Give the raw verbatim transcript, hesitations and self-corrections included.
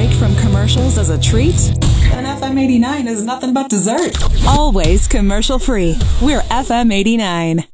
break from commercials as a treat? Then F M eighty-nine is nothing but dessert. Always commercial free. We're F M eighty-nine.